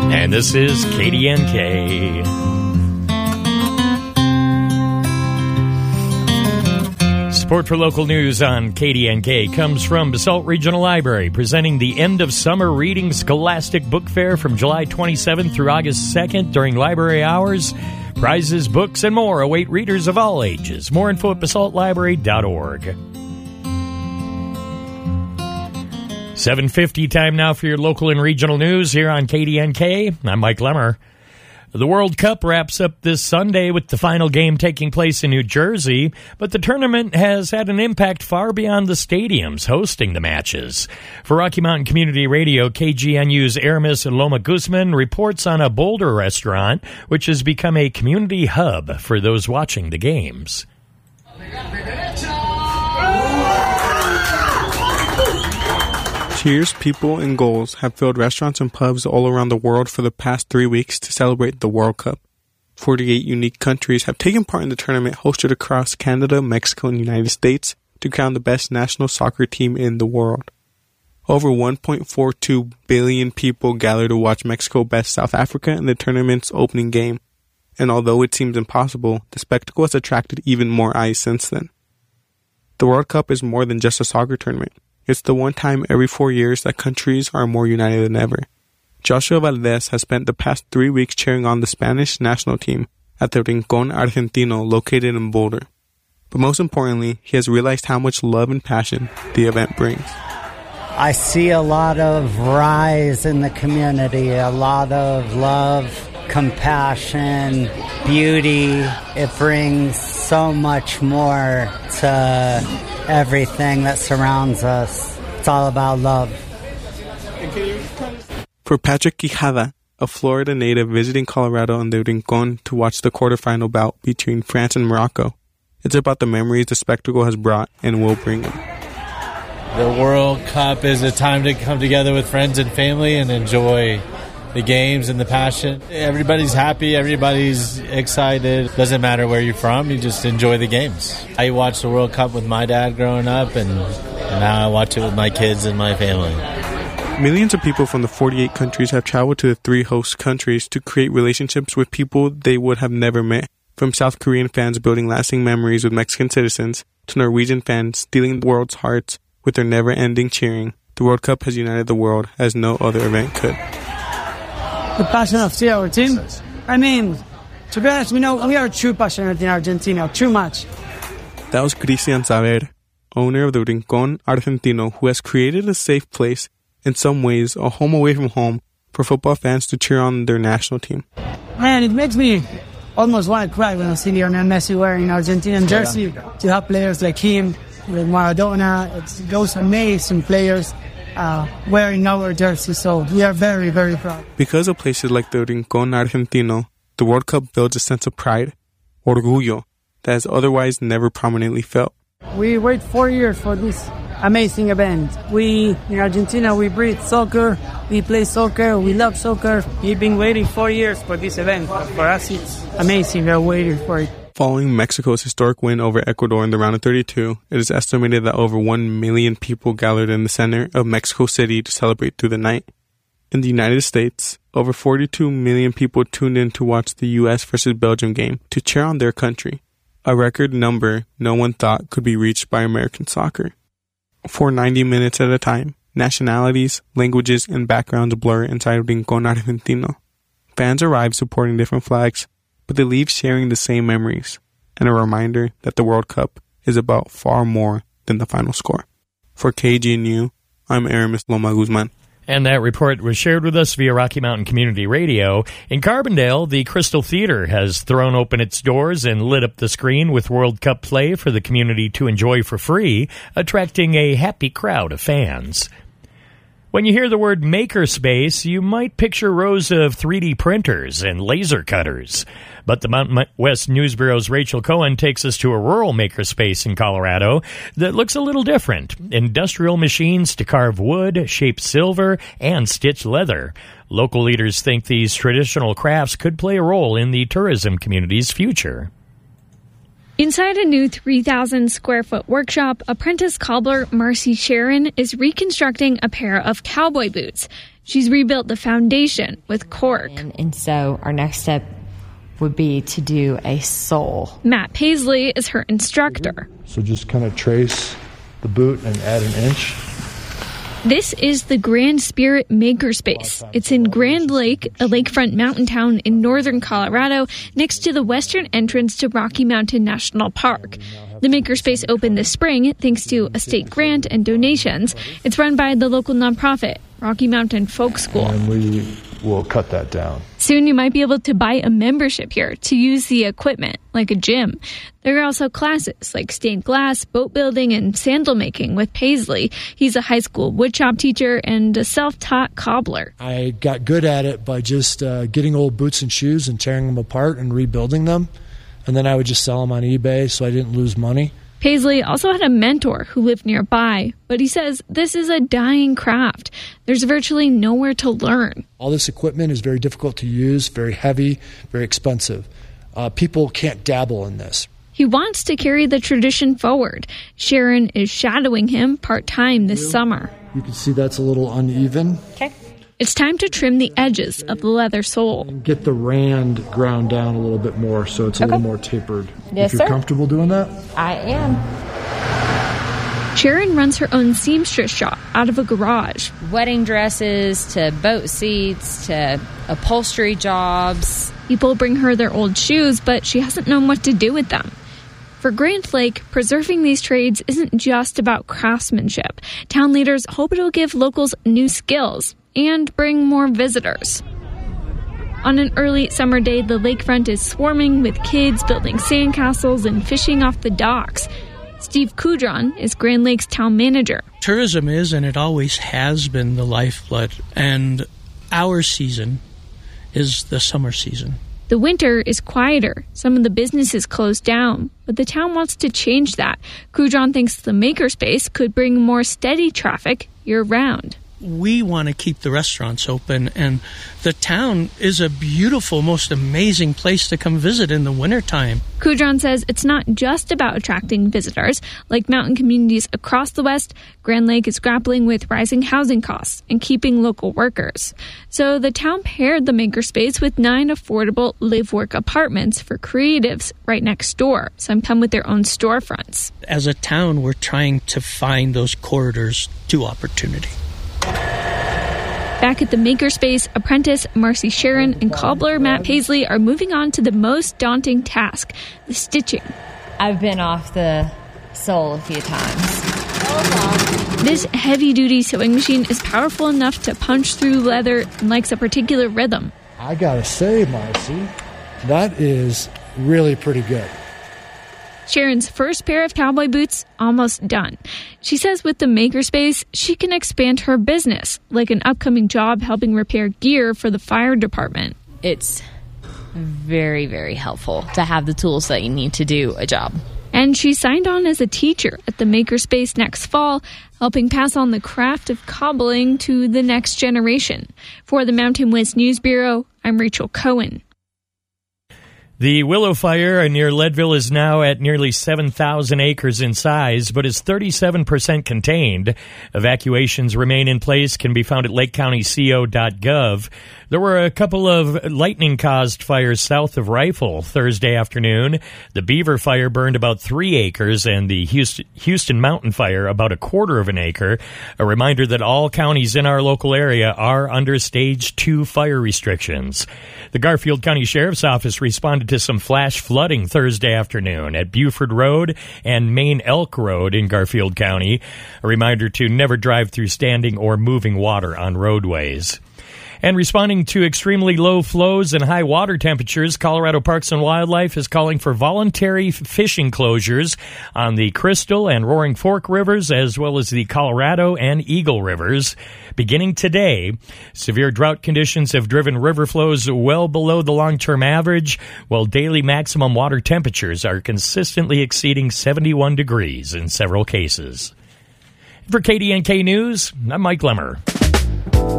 And this is KDNK. Support for local news on KDNK comes from Basalt Regional Library, presenting the End of Summer Reading Scholastic Book Fair from July 27th through August 2nd during library hours. Prizes, books, and more await readers of all ages. More info at basaltlibrary.org. 7:50 time now for your local and regional news here on KDNK. I'm Mike Lemmer. The World Cup wraps up this Sunday with the final game taking place in New Jersey, but the tournament has had an impact far beyond the stadiums hosting the matches. For Rocky Mountain Community Radio, KGNU's Aramis Loma Guzman reports on a Boulder restaurant, which has become a community hub for those watching the games. Cheers, people, and goals have filled restaurants and pubs all around the world for the past 3 weeks to celebrate the World Cup. 48 unique countries have taken part in the tournament hosted across Canada, Mexico, and the United States to crown the best national soccer team in the world. Over 1.42 billion people gathered to watch Mexico best South Africa in the tournament's opening game. And although it seems impossible, the spectacle has attracted even more eyes since then. The World Cup is more than just a soccer tournament. It's the one time every 4 years that countries are more united than ever. Joshua Valdez has spent the past 3 weeks cheering on the Spanish national team at the Rincón Argentino located in Boulder. But most importantly, he has realized how much love and passion the event brings. I see a lot of rise in the community, a lot of love, compassion, beauty. It brings so much more to everything that surrounds us. It's all about love. For Patrick Quijada, a Florida native visiting Colorado and the Rincón to watch the quarterfinal bout between France and Morocco, it's about the memories the spectacle has brought and will bring him. The World Cup is a time to come together with friends and family and enjoy the games and the passion. Everybody's happy, everybody's excited. Doesn't matter where you're from, you just enjoy the games. I watched the World Cup with my dad growing up, and now I watch it with my kids and my family. Millions of people from the 48 countries have traveled to the 3 host countries to create relationships with people they would have never met. From South Korean fans building lasting memories with Mexican citizens, to Norwegian fans stealing the world's hearts with their never-ending cheering, the World Cup has united the world as no other event could. The passion of see our team. I mean, to be honest, we are true passionate in Argentina, too much. That was Cristian Saber, owner of the Rincón Argentino, who has created a safe place, in some ways a home away from home, for football fans to cheer on their national team. Man, it makes me almost want to cry when I see Lionel Messi wearing an Argentinian jersey. To have players like him, with Maradona, it's those amazing players wearing our jersey, so we are very, very proud. Because of places like the Rincón Argentino, the World Cup builds a sense of pride, orgullo, that is otherwise never prominently felt. We wait 4 years for this amazing event. We, in Argentina, we breathe soccer, we play soccer, we love soccer. We've been waiting 4 years for this event. For us, it's amazing. We're waiting for it. Following Mexico's historic win over Ecuador in the round of 32, it is estimated that over 1 million people gathered in the center of Mexico City to celebrate through the night. In the United States, over 42 million people tuned in to watch the U.S. versus Belgium game to cheer on their country, a record number no one thought could be reached by American soccer. For 90 minutes at a time, nationalities, languages, and backgrounds blur inside Rincón Argentino. Fans arrive supporting different flags, but they leave sharing the same memories, and a reminder that the World Cup is about far more than the final score. For KGNU, I'm Aramis Loma Guzman. And that report was shared with us via Rocky Mountain Community Radio. In Carbondale, the Crystal Theater has thrown open its doors and lit up the screen with World Cup play for the community to enjoy for free, attracting a happy crowd of fans. When you hear the word makerspace, you might picture rows of 3D printers and laser cutters. But the Mountain West News Bureau's Rachel Cohen takes us to a rural makerspace in Colorado that looks a little different. Industrial machines to carve wood, shape silver, and stitch leather. Local leaders think these traditional crafts could play a role in the tourism community's future. Inside a new 3,000-square-foot workshop, apprentice cobbler Marcy Sharon is reconstructing a pair of cowboy boots. She's rebuilt the foundation with cork. And so our next step would be to do a sole. Matt Paisley is her instructor. So just kind of trace the boot and add an inch. This is the Grand Spirit Makerspace. It's in Grand Lake, a lakefront mountain town in northern Colorado, next to the western entrance to Rocky Mountain National Park. The Makerspace opened this spring thanks to a state grant and donations. It's run by the local nonprofit, Rocky Mountain Folk School. And we will cut that down. Soon you might be able to buy a membership here to use the equipment, like a gym. There are also classes like stained glass, boat building, and sandal making with Paisley. He's a high school woodshop teacher and a self-taught cobbler. I got good at it by just getting old boots and shoes and tearing them apart and rebuilding them. And then I would just sell them on eBay so I didn't lose money. Paisley also had a mentor who lived nearby, but he says this is a dying craft. There's virtually nowhere to learn. All this equipment is very difficult to use, very heavy, very expensive. People can't dabble in this. He wants to carry the tradition forward. Sharon is shadowing him part-time this summer. You can see that's a little uneven. Okay. It's time to trim the edges of the leather sole. Get the rand ground down a little bit more so it's a little more tapered. Yes, if you're sir. comfortable doing that? I am. Sharon runs her own seamstress shop out of a garage. Wedding dresses to boat seats to upholstery jobs. People bring her their old shoes, but she hasn't known what to do with them. For Grand Lake, preserving these trades isn't just about craftsmanship. Town leaders hope it'll give locals new skills and bring more visitors. On an early summer day, the lakefront is swarming with kids building sandcastles and fishing off the docks. Steve Kudron is Grand Lake's town manager. Tourism is, and it always has been, the lifeblood, and our season is the summer season. The winter is quieter. Some of the businesses closed down, but the town wants to change that. Kudron thinks the Makerspace could bring more steady traffic year-round. We want to keep the restaurants open, and the town is a beautiful, most amazing place to come visit in the wintertime. Kudron says it's not just about attracting visitors. Like mountain communities across the West, Grand Lake is grappling with rising housing costs and keeping local workers. So the town paired the Makerspace with 9 affordable live-work apartments for creatives right next door. Some come with their own storefronts. As a town, we're trying to find those corridors to opportunity. Back at the Makerspace, apprentice Marcy Sharon and cobbler Matt Paisley are moving on to the most daunting task, the stitching. I've been off the sole a few times. This heavy-duty sewing machine is powerful enough to punch through leather and likes a particular rhythm. I gotta say, Marcy, that is really pretty good. Sharon's first pair of cowboy boots almost done. She says with the Makerspace, she can expand her business, like an upcoming job helping repair gear for the fire department. It's very, very helpful to have the tools that you need to do a job. And she signed on as a teacher at the Makerspace next fall, helping pass on the craft of cobbling to the next generation. For the Mountain West News Bureau, I'm Rachel Cohen. The Willow Fire near Leadville is now at nearly 7,000 acres in size, but is 37% contained. Evacuations remain in place, can be found at lakecountyco.gov. There were a couple of lightning-caused fires south of Rifle Thursday afternoon. The Beaver Fire burned about 3 acres, and the Houston Mountain Fire about a quarter of an acre. A reminder that all counties in our local area are under Stage 2 fire restrictions. The Garfield County Sheriff's Office responded to some flash flooding Thursday afternoon at Buford Road and Main Elk Road in Garfield County. A reminder to never drive through standing or moving water on roadways. And responding to extremely low flows and high water temperatures, Colorado Parks and Wildlife is calling for voluntary fishing closures on the Crystal and Roaring Fork rivers, as well as the Colorado and Eagle rivers. Beginning today, severe drought conditions have driven river flows well below the long-term average, while daily maximum water temperatures are consistently exceeding 71 degrees in several cases. For KDNK News, I'm Mike Lemmer.